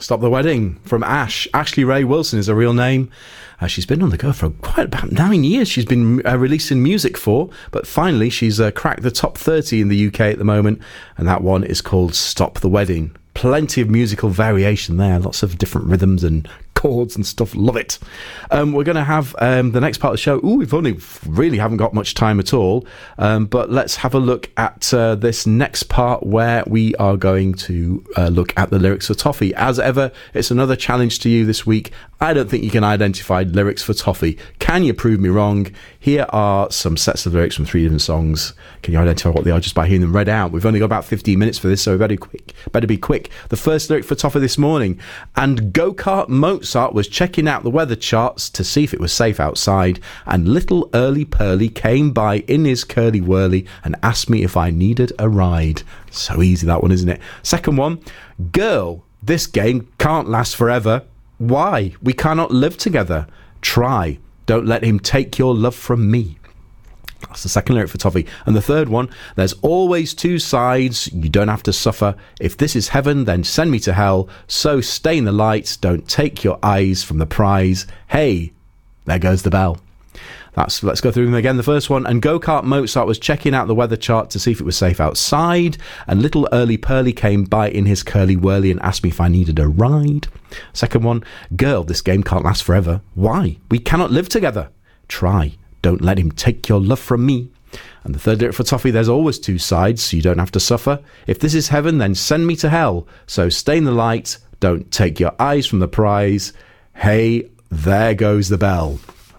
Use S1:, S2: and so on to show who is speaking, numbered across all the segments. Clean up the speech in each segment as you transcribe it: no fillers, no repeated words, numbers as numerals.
S1: Stop the Wedding from Ash. Ashley Ray Wilson is her real name. She's been on the go for quite about 9 years. She's been releasing music for, but finally she's cracked the top 30 in the UK at the moment, and that one is called Stop the Wedding. Plenty of musical variation there, lots of different rhythms and chords and stuff. Love it. We're going to have the next part of the show. We've only really haven't got much time at all, but let's have a look at this next part where we are going to look at the lyrics for Toffee. As ever, it's another challenge to you this week. I don't think you can identify lyrics for Toffee. Can you prove me wrong? Here are some sets of lyrics from 3 different songs. Can you identify what they are just by hearing them read out? We've only got about 15 minutes for this, so we better be quick. The first lyric for Toffee this morning: and go-kart Mozart was checking out the weather charts to see if it was safe outside, and little Early Pearly came by in his curly whirly and asked me if I needed a ride. So easy, that one, isn't it? Second one: girl, this game can't last forever. Why? We cannot live together. Try. Don't let him take your love from me. That's the second lyric for Toffee. And the third one: there's always two sides, you don't have to suffer. If this is heaven, then send me to hell. So stay in the light, don't take your eyes from the prize. Hey, there goes the bell. Let's go through them again. The first one: and go-kart Mozart was checking out the weather chart to see if it was safe outside, and little Early Pearly came by in his curly whirly and asked me if I needed a ride. Second one: girl, this game can't last forever. Why? We cannot live together. Try. Don't let him take your love from me. And the third lyric for Toffee: there's always two sides, so you don't have to suffer. If this is heaven, then send me to hell. So stay in the light, don't take your eyes from the prize. Hey, there goes the bell.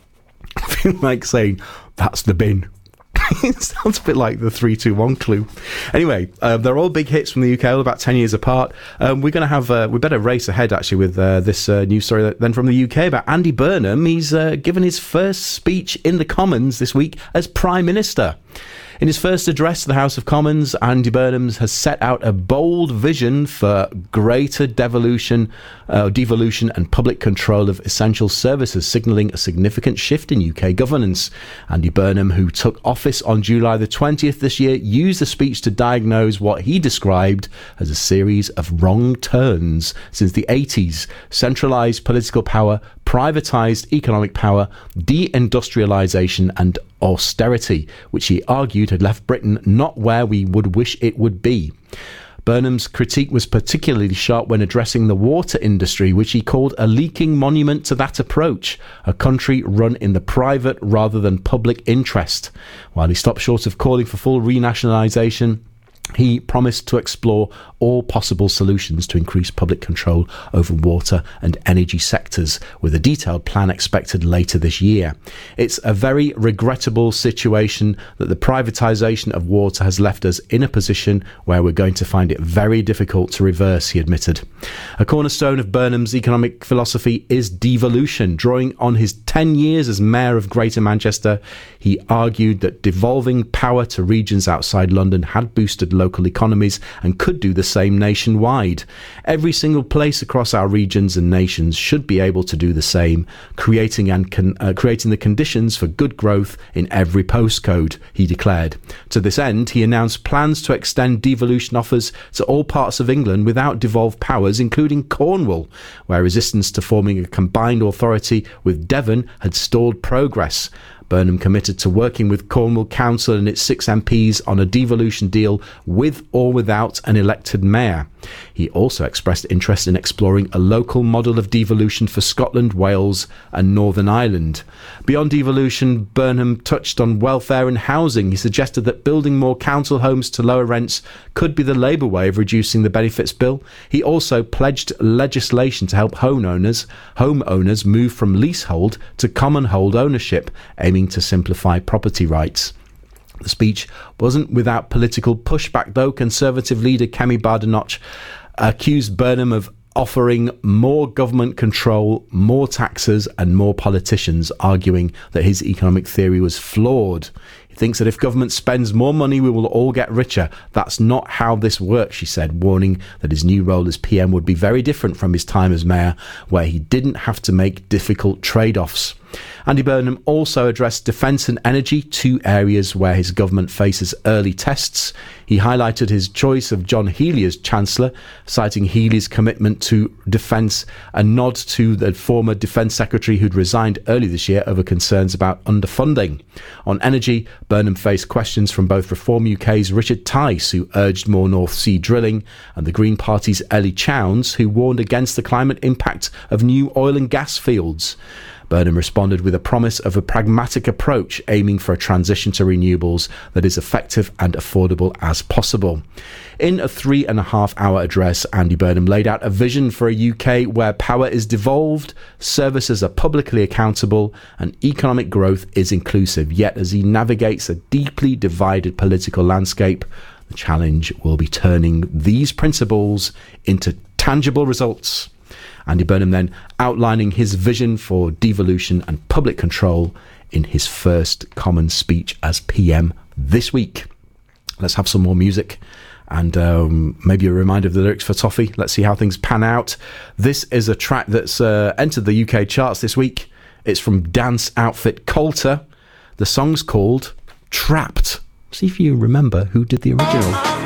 S1: I feel like saying, that's the bin. It sounds a bit like the 3-2-1 clue. Anyway, they're all big hits from the UK, all about 10 years apart. We're going to have, we better race ahead actually with this news story then from the UK about Andy Burnham. He's given his first speech in the Commons this week as Prime Minister. In his first address to the House of Commons, Andy Burnham has set out a bold vision for greater devolution and public control of essential services, signalling a significant shift in UK governance. Andy Burnham, who took office on July the 20th this year, used the speech to diagnose what he described as a series of wrong turns since the 80s: centralised political power, privatised economic power, deindustrialisation and austerity, which he argued had left Britain not where we would wish it would be. Burnham's critique was particularly sharp when addressing the water industry, which he called a leaking monument to that approach, a country run in the private rather than public interest. While he stopped short of calling for full renationalisation, he promised to explore all possible solutions to increase public control over water and energy sectors, with a detailed plan expected later this year. It's a very regrettable situation that the privatisation of water has left us in a position where we're going to find it very difficult to reverse, he admitted. A cornerstone of Burnham's economic philosophy is devolution. Drawing on his 10 years as Mayor of Greater Manchester, he argued that devolving power to regions outside London had boosted local economies and could do the same nationwide. Every single place across our regions and nations should be able to do the same, creating the conditions for good growth in every postcode, he declared. To this end, he announced plans to extend devolution offers to all parts of England without devolved powers, including Cornwall, where resistance to forming a combined authority with Devon had stalled progress. Burnham committed to working with Cornwall Council and its 6 MPs on a devolution deal with or without an elected mayor. He also expressed interest in exploring a local model of devolution for Scotland, Wales and Northern Ireland. Beyond devolution, Burnham touched on welfare and housing. He suggested that building more council homes to lower rents could be the Labour way of reducing the benefits bill. He also pledged legislation to help homeowners move from leasehold to common hold ownership, aiming to simplify property rights. The speech wasn't without political pushback, though. Conservative leader Kemi Badenoch accused Burnham of offering more government control, more taxes and more politicians, arguing that his economic theory was flawed. He thinks that if government spends more money, we will all get richer. That's not how this works, she said, warning that his new role as PM would be very different from his time as mayor, where he didn't have to make difficult trade-offs. Andy Burnham also addressed defence and energy, two areas where his government faces early tests. He highlighted his choice of John Healey as Chancellor, citing Healey's commitment to defence, a nod to the former Defence Secretary who'd resigned early this year over concerns about underfunding. On energy, Burnham faced questions from both Reform UK's Richard Tice, who urged more North Sea drilling, and the Green Party's Ellie Chowns, who warned against the climate impact of new oil and gas fields. Burnham responded with a promise of a pragmatic approach aiming for a transition to renewables that is effective and affordable as possible. In a 3.5-hour address, Andy Burnham laid out a vision for a UK where power is devolved, services are publicly accountable, and economic growth is inclusive. Yet, as he navigates a deeply divided political landscape, the challenge will be turning these principles into tangible results. Andy Burnham then outlining his vision for devolution and public control in his first common speech as PM this week. Let's have some more music and maybe a reminder of the lyrics for Toffee. Let's see how things pan out. This is a track that's entered the UK charts this week. It's from dance outfit Coulter. The song's called Trapped. See if you remember who did the original.